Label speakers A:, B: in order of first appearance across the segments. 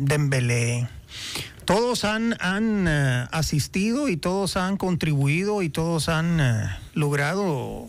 A: Dembélé. Todos han asistido y todos han contribuido y todos han logrado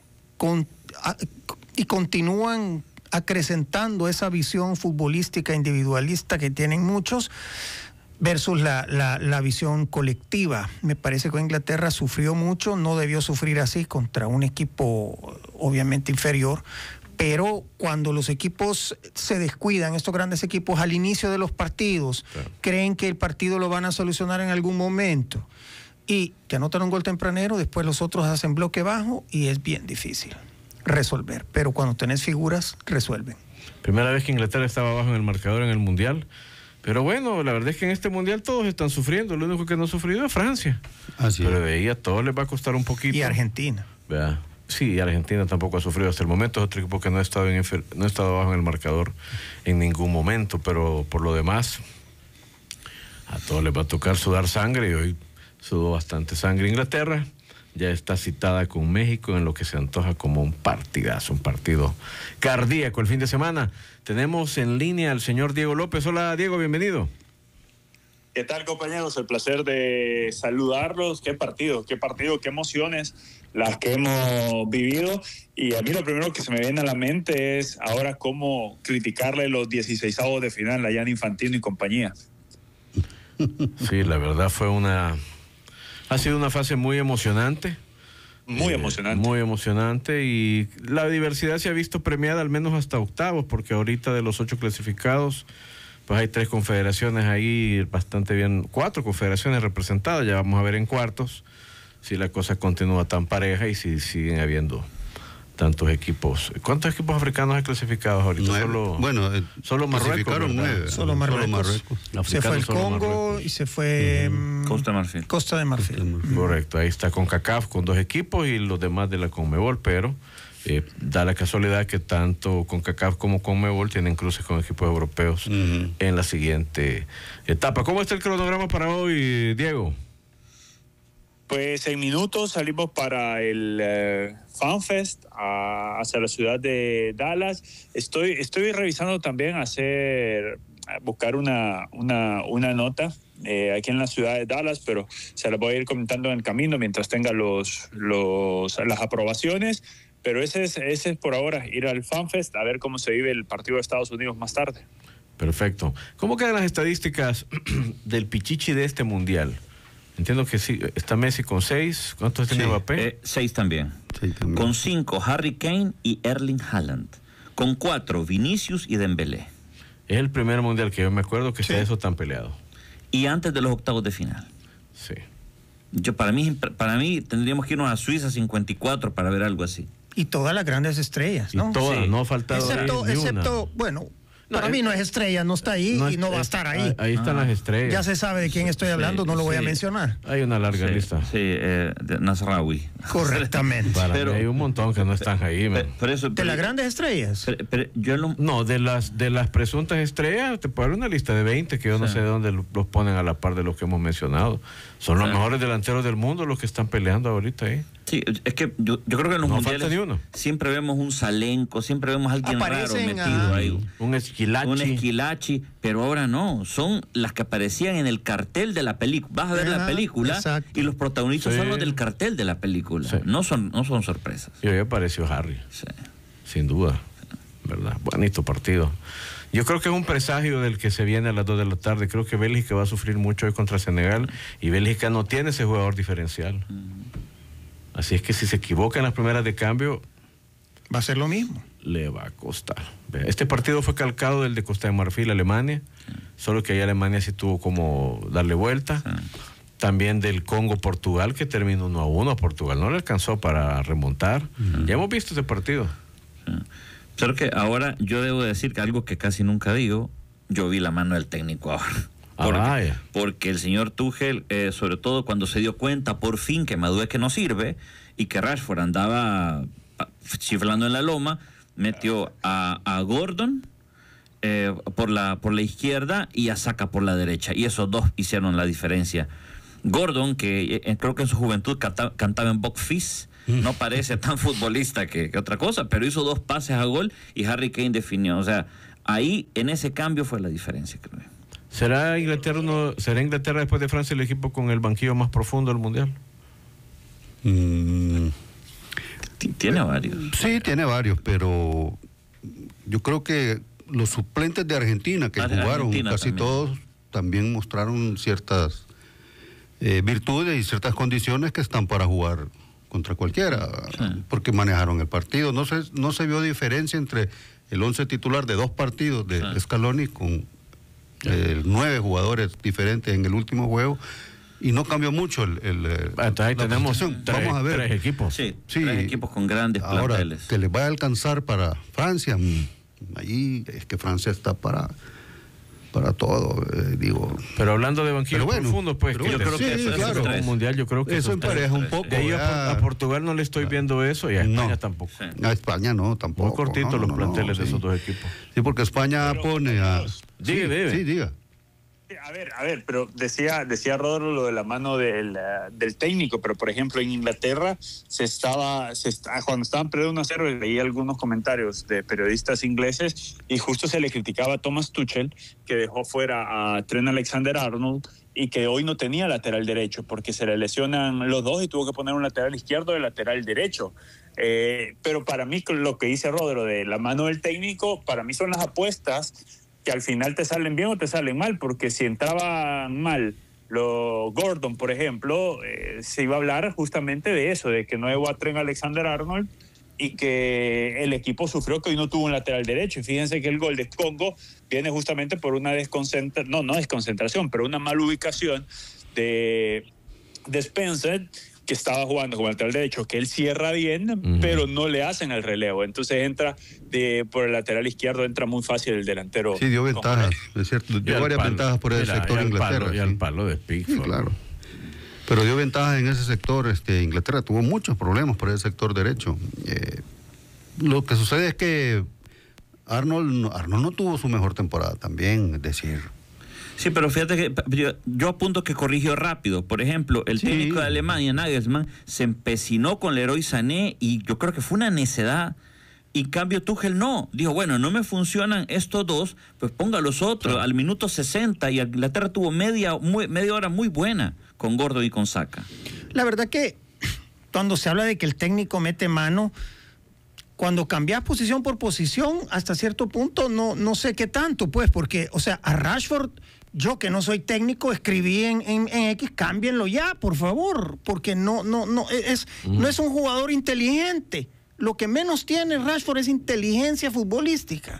A: y continúan acrecentando esa visión futbolística individualista que tienen muchos versus la visión colectiva. Me parece que Inglaterra sufrió mucho, no debió sufrir así contra un equipo obviamente inferior, pero cuando los equipos se descuidan, estos grandes equipos al inicio de los partidos, claro, creen que el partido lo van a solucionar en algún momento y te anotan un gol tempranero, después los otros hacen bloque bajo y es bien difícil resolver, pero cuando tenés figuras, resuelven.
B: Primera vez que Inglaterra estaba abajo en el marcador en el Mundial, pero bueno, la verdad es que en este Mundial todos están sufriendo, lo único que no ha sufrido es Francia.
C: Así
B: pero
C: es.
B: de ahí a todos les va a costar un poquito.
A: Y Argentina.
B: ¿Verdad? Sí, Argentina tampoco ha sufrido hasta el momento, es otro equipo que no ha estado abajo en el marcador en ningún momento, pero por lo demás, a todos les va a tocar sudar sangre y hoy sudó bastante sangre. Inglaterra ya está citada con México en lo que se antoja como un partidazo, un partido cardíaco el fin de semana. Tenemos en línea al señor Diego López. Hola Diego, bienvenido.
D: ¿Qué tal, compañeros? El placer de saludarlos. Qué partido, qué emociones las que hemos vivido. Y a mí lo primero que se me viene a la mente es ahora cómo criticarle los 16avos de final a Gianni Infantino y compañía.
B: Sí, la verdad ha sido una fase muy emocionante.
D: Muy emocionante.
B: Muy emocionante, y la diversidad se ha visto premiada al menos hasta octavos, porque ahorita de los 8 clasificados, pues hay 3 confederaciones ahí bastante bien, 4 confederaciones representadas. Ya vamos a ver en cuartos si la cosa continúa tan pareja y si siguen habiendo tantos equipos. ¿Cuántos equipos africanos hay clasificados ahorita?
C: 9.
B: Solo Marruecos.
C: 9.
A: Solo Marruecos. Se fue el Congo
B: Marruecos.
A: y se fue
D: Costa de Marfil.
B: Correcto, ahí está CONCACAF con 2 equipos y los demás de la CONMEBOL, pero da la casualidad que tanto CONCACAF como CONMEBOL tienen cruces con equipos europeos en la siguiente etapa. ¿Cómo está el cronograma para hoy, Diego?
D: Pues en minutos salimos para el FanFest hacia la ciudad de Dallas. Estoy revisando también buscar una nota aquí en la ciudad de Dallas, pero se la voy a ir comentando en el camino mientras tenga las aprobaciones. Pero ese es por ahora, ir al FanFest a ver cómo se vive el partido de Estados Unidos más tarde.
B: Perfecto. ¿Cómo quedan las estadísticas del Pichichi de este Mundial? Entiendo que sí, está Messi con 6. ¿Cuántos tiene Mbappé?
E: 6 también. Con 5, Harry Kane y Erling Haaland. Con 4, Vinicius y Dembélé.
B: Es el primer Mundial que yo me acuerdo que está eso tan peleado.
E: Y antes de los octavos de final.
B: Sí.
E: Para mí tendríamos que irnos a Suiza 54 para ver algo así.
A: Y todas las grandes estrellas, ¿no?
B: Y todas, sí. No ha faltado
A: excepto, bueno, para mí no es estrella, no está ahí y no va a estar ahí.
B: Ahí están las estrellas.
A: Ya se sabe de quién estoy hablando, no lo voy a mencionar.
B: Hay una larga lista.
E: Sí, de Nasraoui.
A: Correctamente.
B: Pero hay un montón que no están ahí.
A: ¿De las grandes estrellas?
B: No, de las presuntas estrellas, te puedo dar una lista de 20 que yo no sé de dónde los ponen a la par de los que hemos mencionado. Son los mejores delanteros del mundo los que están peleando ahorita ahí.
E: Sí, es que yo creo que en los mundiales siempre vemos un Salenko, siempre vemos a alguien raro metido ahí.
B: Un
E: Esquilachi, pero ahora no, son las que aparecían en el cartel de la película. Vas a ver la película y los protagonistas son los del cartel de la película. Sí. No son sorpresas.
B: Y hoy apareció Harry. Sí. Sin duda. ¿Verdad? Bonito partido. Yo creo que es un presagio del que se viene a las 2 de la tarde. Creo que Bélgica va a sufrir mucho hoy contra Senegal y Bélgica no tiene ese jugador diferencial. Así es que si se equivoca en las primeras de cambio,
A: va a ser lo mismo.
B: Le va a costar. Este partido fue calcado del de Costa de Marfil, Alemania, solo que ahí Alemania sí tuvo como darle vuelta. También del Congo, Portugal, que terminó 1-1 a Portugal. No le alcanzó para remontar. Ya hemos visto ese partido.
E: Pero que ahora yo debo decir que algo que casi nunca digo, yo vi la mano del técnico ahora. Porque el señor Tuchel, sobre todo cuando se dio cuenta por fin que Madueke no sirve y que Rashford andaba chiflando en la loma, metió a Gordon por la izquierda y a Saka por la derecha, y esos dos hicieron la diferencia. Gordon, que creo que en su juventud cantaba en Box Fizz, no parece tan futbolista que otra cosa, pero hizo 2 pases a gol y Harry Kane definió. O sea, ahí en ese cambio fue la diferencia, creo.
B: ¿Será Inglaterra después de Francia el equipo con el banquillo más profundo del Mundial?
E: Tiene varios.
C: Sí, tiene varios, pero yo creo que los suplentes de Argentina que jugaron, casi todos, también mostraron ciertas virtudes y ciertas condiciones que están para jugar contra cualquiera, porque manejaron el partido. No se vio diferencia entre el 11 titular de 2 partidos de Scaloni con 9 jugadores diferentes en el último juego, y no cambió mucho
B: entonces ahí tenemos
C: vamos a ver
B: 3 equipos.
E: Sí, 3 equipos con grandes planteles.
C: Ahora, que les vaya a alcanzar para Francia, ahí es que Francia está para todo, digo.
B: Pero hablando de banquillo profundo, pues,
E: yo creo que
C: claro,
B: un mundial, yo creo que
C: eso empareja un poco.
B: De ahí a Portugal no le estoy viendo eso, y a España tampoco.
C: A España no, tampoco.
B: Muy cortitos los planteles de esos 2 equipos.
C: Sí, porque España pone a...
B: Diga.
D: A ver, pero decía Rodro lo de la mano del técnico, pero por ejemplo en Inglaterra cuando estaban perdiendo 1-0, leí algunos comentarios de periodistas ingleses y justo se le criticaba a Thomas Tuchel, que dejó fuera a Trent Alexander-Arnold y que hoy no tenía lateral derecho porque se le lesionan los 2 y tuvo que poner un lateral izquierdo y lateral derecho. Pero para mí lo que dice Rodro de la mano del técnico, para mí son las apuestas que al final te salen bien o te salen mal, porque si entraban mal Gordon, por ejemplo, se iba a hablar justamente de eso, de que no llegó a Trent Alexander-Arnold y que el equipo sufrió que hoy no tuvo un lateral derecho. Y fíjense que el gol de Congo viene justamente por una desconcentración, pero una mala ubicación de Spencer, que estaba jugando como lateral derecho, que él cierra bien, pero no le hacen el relevo. Entonces entra por el lateral izquierdo, entra muy fácil el delantero.
C: Sí, dio ventajas, es cierto. Dio varias ventajas por ese sector de Inglaterra.
B: Y al palo de Pickford.
C: Sí, claro. Pero dio ventajas en ese sector. Inglaterra tuvo muchos problemas por ese sector derecho. Lo que sucede es que Arnold no tuvo su mejor temporada también, es decir...
E: Sí, pero fíjate que yo apunto que corrigió rápido. Por ejemplo, el técnico de Alemania, Nagelsmann, se empecinó con Leroy Sané y yo creo que fue una necedad. Y en cambio Tuchel no. Dijo, bueno, no me funcionan estos 2, pues ponga los otros. Al minuto 60 y Inglaterra tuvo media hora muy buena con Gordon y con Saka.
A: La verdad que cuando se habla de que el técnico mete mano, cuando cambias posición por posición, hasta cierto punto no sé qué tanto, pues, porque, o sea, a Rashford... Yo, que no soy técnico, escribí en X, cámbienlo ya, por favor, porque no es un jugador inteligente. Lo que menos tiene Rashford es inteligencia futbolística.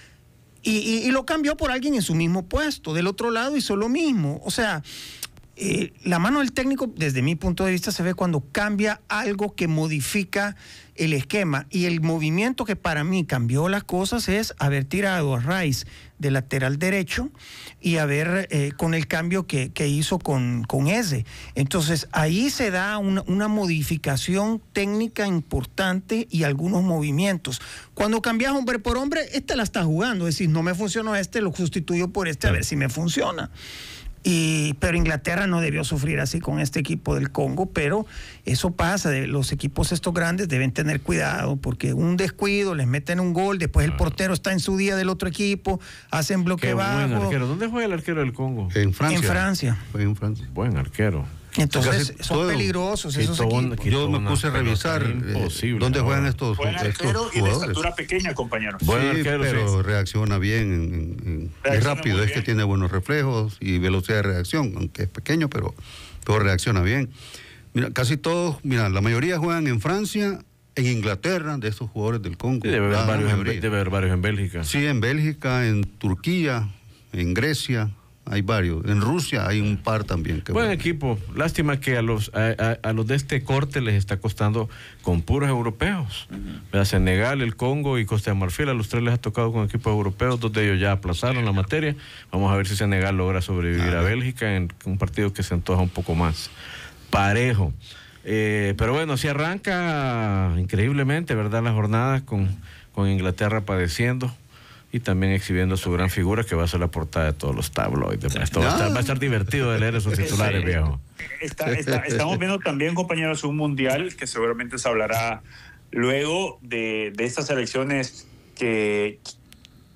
A: Y lo cambió por alguien en su mismo puesto. Del otro lado hizo lo mismo. O sea, la mano del técnico, desde mi punto de vista, se ve cuando cambia algo que modifica el esquema. Y el movimiento que para mí cambió las cosas es haber tirado a Rice de lateral derecho y haber con el cambio que hizo con Eze. Entonces ahí se da una modificación técnica importante y algunos movimientos. Cuando cambias hombre por hombre, la está jugando, es decir, no me funcionó lo sustituyo por a ver si me funciona. Pero Inglaterra no debió sufrir así con este equipo del Congo, pero eso pasa, los equipos estos grandes deben tener cuidado, porque un descuido, les meten un gol, después el portero está en su día del otro equipo, hacen bloque bajo.
B: ¿Dónde juega el arquero del Congo?
C: En Francia.
A: En Francia.
C: Fue en Francia.
B: Buen arquero.
A: Entonces son peligrosos esos equipos.
C: Yo me puse a revisar dónde juegan estos jugadores.
D: Y de estatura pequeña, compañeros.
C: Buen arquero, pero reacciona bien, es rápido, es que tiene buenos reflejos y velocidad de reacción, aunque es pequeño, pero reacciona bien. Mira, casi todos, la mayoría juegan en Francia, en Inglaterra, de estos jugadores del Congo.
B: Sí, debe haber varios en Bélgica.
C: Sí, en Bélgica, en Turquía, en Grecia. Hay varios. En Rusia hay un par también.
B: Buen equipo. Lástima que a los de este corte les está costando con puros europeos. Senegal, el Congo y Costa de Marfil, a los 3 les ha tocado con equipos europeos. 2 de ellos ya aplazaron la materia. Vamos a ver si Senegal logra sobrevivir a Bélgica en un partido que se antoja un poco más parejo. Pero bueno, si arranca increíblemente, ¿verdad? La jornada con Inglaterra padeciendo y también exhibiendo su gran figura, que va a ser la portada de todos los tabloides. Esto va a estar divertido de leer esos titulares, viejo.
D: Estamos viendo también, compañeros, un mundial que seguramente se hablará luego de estas elecciones que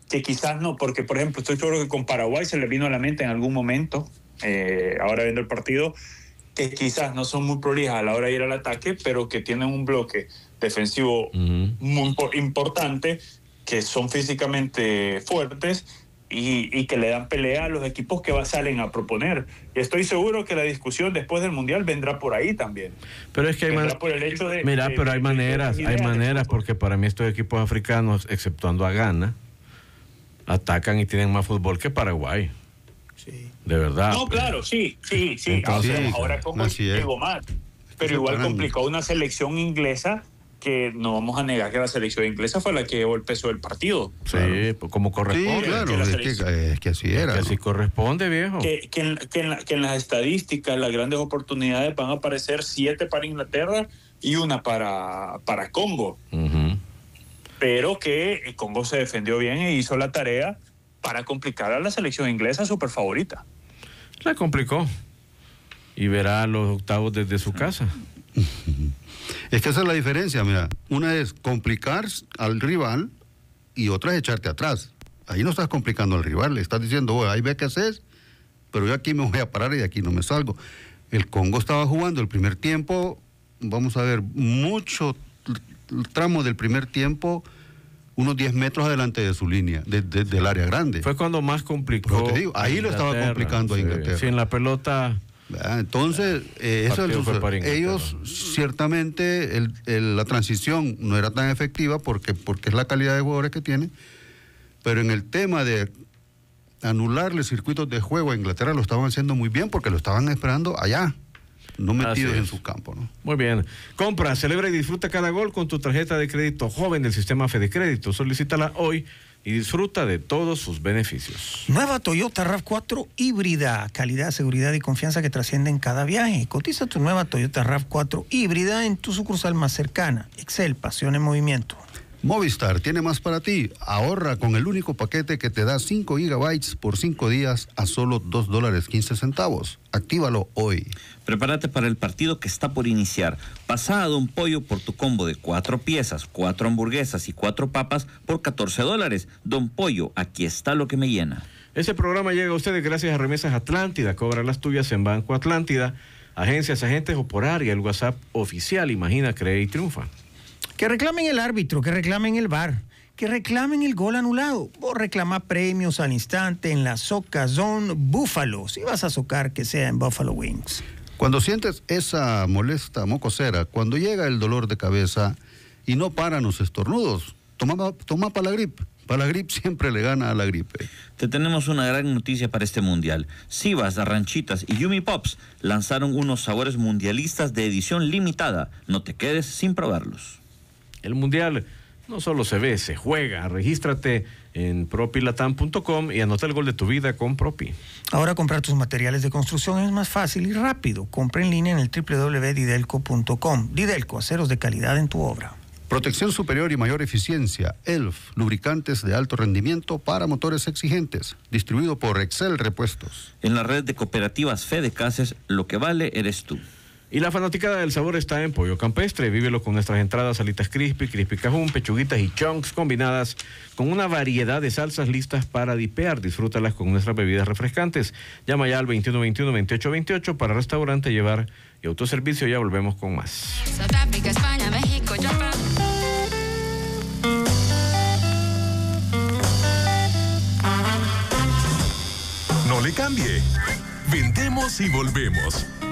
D: quizás no, porque por ejemplo estoy seguro que con Paraguay se le vino a la mente en algún momento, ahora viendo el partido, que quizás no son muy prolijas a la hora de ir al ataque, pero que tienen un bloque defensivo muy importante, que son físicamente fuertes y que le dan pelea a los equipos que salen a proponer. Y estoy seguro que la discusión después del Mundial vendrá por ahí también.
B: Pero es que hay maneras, porque para mí estos equipos africanos, exceptuando a Ghana, atacan y tienen más fútbol que Paraguay.
A: Sí.
B: De verdad.
D: No, claro, sí.
B: Entonces,
D: ahora como llegó más. Pero igual complicó una selección inglesa que no vamos a negar que la selección inglesa fue la que llevó el peso del partido.
B: Sí, claro. Como corresponde.
C: Sí, claro, es que así era.
B: Que así corresponde, viejo.
D: Que en las estadísticas, las grandes oportunidades van a aparecer 7 para Inglaterra y 1 para Congo. Pero que Congo se defendió bien e hizo la tarea para complicar a la selección inglesa, súper favorita.
B: La complicó. Y verá los octavos desde su casa.
C: Es que esa es la diferencia, mira. Una es complicar al rival y otra es echarte atrás. Ahí no estás complicando al rival, le estás diciendo, ahí ve qué haces, pero yo aquí me voy a parar y de aquí no me salgo. El Congo estaba jugando el primer tiempo, vamos a ver, mucho tramo del primer tiempo, unos 10 metros adelante de su línea, del área grande.
B: Fue cuando más complicó.
C: Te digo, ahí lo estaba complicando a Inglaterra.
B: Sí, en la pelota.
C: Entonces, eso es ellos ciertamente la transición no era tan efectiva porque es la calidad de jugadores que tienen, pero en el tema de anularle circuitos de juego a Inglaterra lo estaban haciendo muy bien porque lo estaban esperando allá, no metidos en su campo, ¿no?
B: Muy bien. Compra, celebra y disfruta cada gol con tu tarjeta de crédito joven del sistema Fede Crédito. Solicítala hoy y disfruta de todos sus beneficios.
A: Nueva Toyota RAV4 híbrida, calidad, seguridad y confianza que trasciende en cada viaje. Cotiza tu nueva Toyota RAV4 híbrida en tu sucursal más cercana. Excel, pasión en movimiento.
C: Movistar tiene más para ti. Ahorra con el único paquete que te da 5 gigabytes por 5 días a solo $2.15. Actívalo hoy.
E: Prepárate para el partido que está por iniciar. Pasá a Don Pollo por tu combo de 4 piezas, 4 hamburguesas y 4 papas por $14. Don Pollo, aquí está lo que me llena.
B: Este programa llega a ustedes gracias a Remesas Atlántida. Cobra las tuyas en Banco Atlántida. Agencias, agentes o por área. El WhatsApp oficial. Imagina, cree y triunfa.
A: Que reclamen el árbitro, que reclamen el VAR, que reclamen el gol anulado. Vos reclama premios al instante en la Soca Zone Buffalo. Si vas a socar, que sea en Buffalo Wings.
C: Cuando sientes esa molesta mocosera, cuando llega el dolor de cabeza y no paran los estornudos, toma Palagrip. Palagrip siempre le gana a la gripe.
E: Te tenemos una gran noticia para este mundial. Sivas, Ranchitas y Yumi Pops lanzaron unos sabores mundialistas de edición limitada. No te quedes sin probarlos.
B: El mundial no solo se ve, se juega. Regístrate en propilatam.com y anota el gol de tu vida con Propi.
A: Ahora comprar tus materiales de construcción es más fácil y rápido. Compra en línea en el www.didelco.com. Didelco, aceros de calidad en tu obra.
C: Protección superior y mayor eficiencia. ELF, lubricantes de alto rendimiento para motores exigentes. Distribuido por Excel Repuestos.
E: En la red de cooperativas Fede Cases, lo que vale eres tú.
B: Y la fanaticada del sabor está en Pollo Campestre. Vívelo con nuestras entradas, alitas crispy, crispy cajún, pechuguitas y chunks combinadas con una variedad de salsas listas para dipear. Disfrútalas con nuestras bebidas refrescantes. Llama ya al 2121-2828 para restaurante, llevar y autoservicio. Ya volvemos con más.
F: Sudáfrica, España, México, Japón.
G: No le cambie. Vendemos y volvemos.